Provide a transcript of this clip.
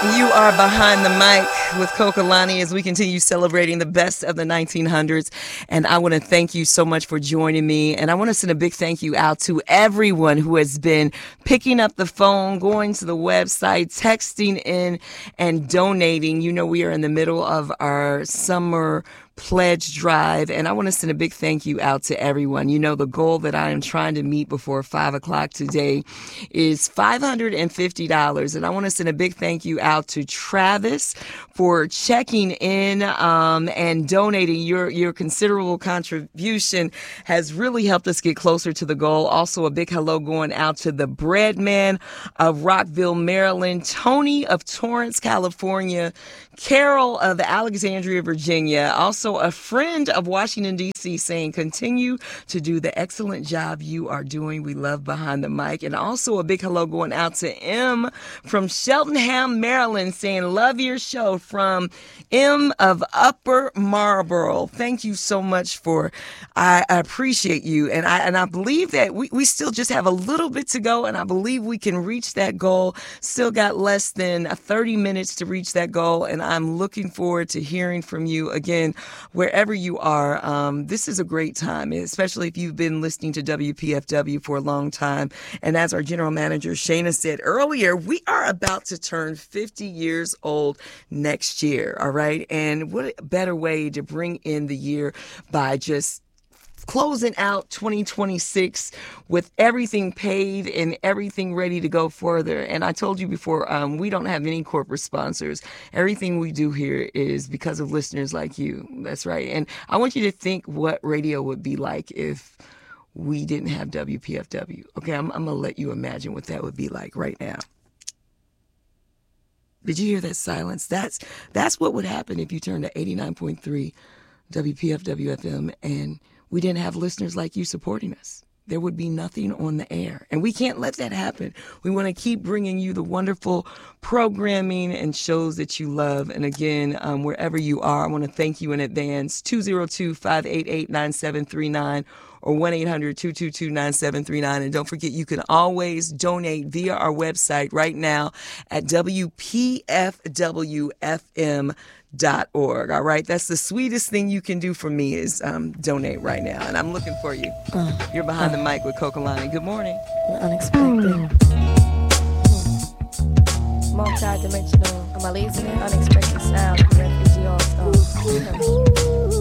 You are behind the mic with Kokalani as we continue celebrating the best of the 1900s. And I want to thank you so much for joining me. And I want to send a big thank you out to everyone who has been picking up the phone, going to the website, texting in, and donating. You know, we are in the middle of our summer pledge drive, and I want to send a big thank you out to everyone. You know, the goal that I am trying to meet before 5 o'clock today is $550, and I want to send a big thank you out to Travis for checking in and donating. Your considerable contribution has really helped us get closer to the goal. Also, a big hello going out to the Bread Man of Rockville, Maryland, Tony of Torrance, California, Carol of Alexandria, Virginia, also a friend of Washington, D.C., saying continue to do the excellent job you are doing. We love Behind the Mic. And also a big hello going out to M from Cheltenham, Maryland, saying love your show, from M of Upper Marlboro. Thank you so much I appreciate you. And I believe that we still just have a little bit to go, and I believe we can reach that goal. Still got less than 30 minutes to reach that goal, and I'm looking forward to hearing from you again, wherever you are. This is a great time, especially if you've been listening to WPFW for a long time. And as our general manager, Shayna, said earlier, we are about to turn 50 years old next year, all right? And what a better way to bring in the year by just closing out 2026 with everything paid and everything ready to go further. And I told you before, we don't have any corporate sponsors. Everything we do here is because of listeners like you. That's right. And I want you to think what radio would be like if we didn't have WPFW. Okay, I'm going to let you imagine what that would be like right now. Did you hear that silence? That's what would happen if you turned to 89.3 WPFW FM and we didn't have listeners like you supporting us. There would be nothing on the air. And we can't let that happen. We want to keep bringing you the wonderful programming and shows that you love. And again, wherever you are, I want to thank you in advance. 202-588-9739 or 1-800-222-9739. And don't forget, you can always donate via our website right now at WPFWFM.org. All right, that's the sweetest thing you can do for me is donate right now, and I'm looking for you. You're behind the mic with Kokalani. Good morning. Unexpected, multi-dimensional, amazing, unexpected sound. Refugee all stars.